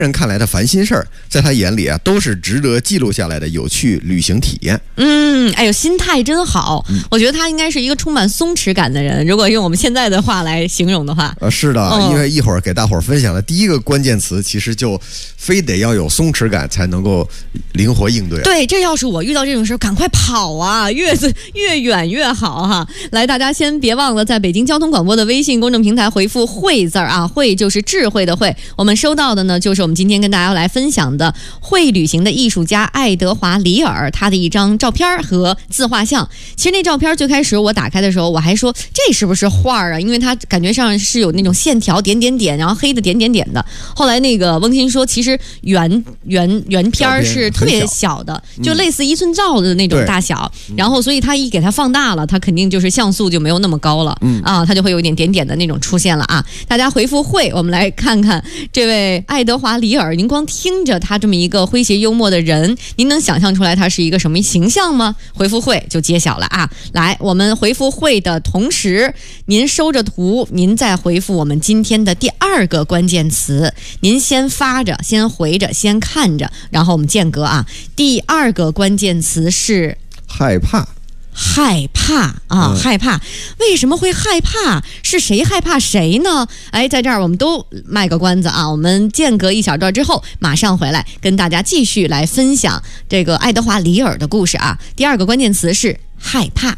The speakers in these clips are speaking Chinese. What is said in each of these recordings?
人看来的烦心事儿，在他眼里啊，都是值得记录下来的有趣旅行体验。 哎呦，心态真好。我觉得他应该是一个充满松弛感的人，如果用我们现在的话来形容的话。 是的，因为一会儿给大伙儿分享的第一个关键词，其实就非得要有松弛感才能够灵活应对。 对，这要是我遇到这种事，赶快跑啊，越远越好哈。来，大家先别忘了在北京交通广播的微信公众平台回复"慧"字啊，"慧"就是智慧的"慧"。我们收到的呢，就是我们今天跟大家来分享的会旅行的艺术家爱德华·里尔他的一张照片和自画像。其实那照片最开始我打开的时候，我还说这是不是画啊？因为它感觉上是有那种线条点点点，然后黑的点点点的。后来那个翁鑫说，其实原片是特别小的，就类似1寸照的那种大小。然后所以他一给它放大了，它肯定就是像素就没有那么高了。它就会有一点点点的那种出现了啊。大家回复"慧"，我们来看看这位爱德华·里尔。您光听着他这么一个诙谐幽默的人，您能想象出来他是一个什么形象吗？回复"慧"就揭晓了啊。来，我们回复"慧"的同时，您收着图，您再回复我们今天的第2个关键词。您先发着，先回着，先看着，然后我们间隔啊。第2个关键词是害怕。 害怕啊，害怕，为什么会害怕？是谁害怕谁呢？在这儿我们都卖个关子啊，我们间隔一小段之后，马上回来跟大家继续来分享这个爱德华·里尔的故事啊。第2个关键词是害怕。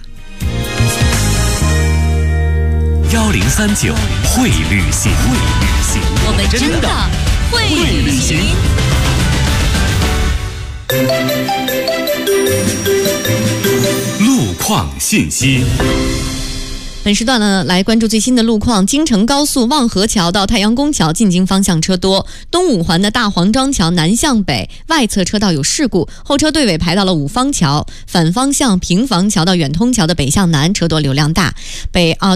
1039会旅行， 我们真的会旅行。 路况信息。 本时段呢，来关注最新的路况。京承高速望河桥到太阳宫桥进京方向车多，东五环的大黄庄桥南向北外侧车道有事故，后车队尾排到了五方桥，反方向平房桥到远通桥的北向南车多流量大。